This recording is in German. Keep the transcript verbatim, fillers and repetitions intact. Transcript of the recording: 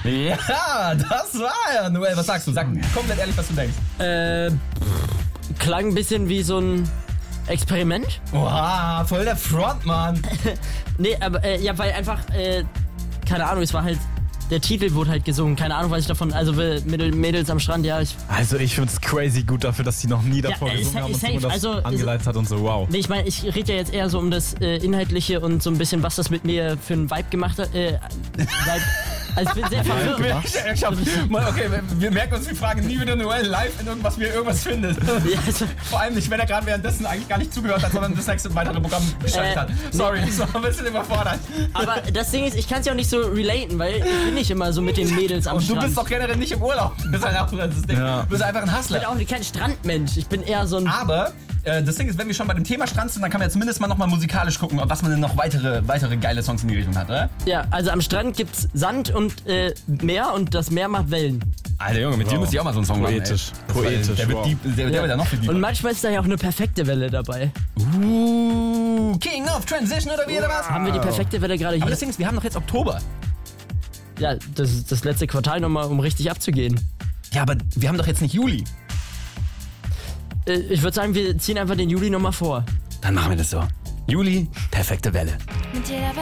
Ja, das war er. Noel, was sagst du? Sag komplett ehrlich, was du denkst. Äh, klang ein bisschen wie so ein Experiment. Oha, voll der Frontmann. Nee, aber äh, ja, weil einfach, äh, keine Ahnung, es war halt, der Titel wurde halt gesungen. Keine Ahnung, was ich davon, also Mädel, Mädels am Strand, ja, ich... Also ich finde es crazy gut dafür, dass sie noch nie davor Ja, gesungen ist- haben ist und Timo safe. das Also, angeleitet hat und so, wow. Nee, ich meine, ich rede ja jetzt eher so um das äh, Inhaltliche und so ein bisschen, was das mit mir für einen Vibe gemacht hat. Äh, Vibe. Also ich bin sehr verwirrt. Ich, ich hab, mal, okay, wir, wir merken uns die Frage nie wieder Noel live in irgendwas, wie er irgendwas findet. Ja, also, Vor allem nicht, wenn er gerade währenddessen eigentlich gar nicht zugehört hat, sondern das nächste weitere Programm geschaltet Äh, hat. Sorry, das war ein bisschen überfordert. aber das Ding ist, ich kann es ja auch nicht so relaten, weil ich bin nicht immer so mit den Mädels am Und du Strand. bist doch generell nicht im Urlaub. Du bist, ein, das Ding. Ja. Du bist einfach ein Ich bin Hustler. auch kein Strandmensch. Ich bin eher so ein... Aber äh, das Ding ist, wenn wir schon bei dem Thema Strand sind, dann kann man ja zumindest mal nochmal musikalisch gucken, was man denn noch weitere, weitere geile Songs in die Richtung hat, oder? Ja, also am Strand gibt's Sand und äh, Meer und das Meer macht Wellen. Alter Junge, mit dir Wow. müsste ich auch mal so einen Song Poetisch. machen. Ey. Das war- Poetisch, Der wird, wow. deep, der, der wird ja noch viel Und deeper. manchmal ist da ja auch eine perfekte Welle dabei. Uh, King of Transition oder wie oder was? Haben wir die perfekte Welle gerade Aber hier? das Ding ist, wir haben doch jetzt Oktober. Ja, das ist das letzte Quartal nochmal, um richtig abzugehen. Ja, aber wir haben doch jetzt nicht Juli. Äh, ich würde sagen, wir ziehen einfach den Juli nochmal vor. Dann machen wir das so. Juli, perfekte Welle. Mit jeder Welle